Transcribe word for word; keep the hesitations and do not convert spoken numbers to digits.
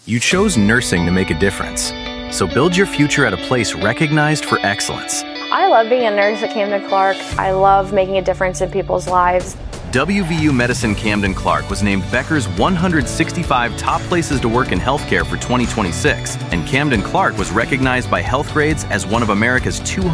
You chose nursing to make a difference. So build your future at a place recognized for excellence. I love being a nurse at Camden Clark. I love making a difference in people's lives. W V U Medicine Camden Clark was named Becker's one hundred sixty-five top places to work in healthcare for twenty twenty-six, and Camden Clark was recognized by Healthgrades as one of America's two hundred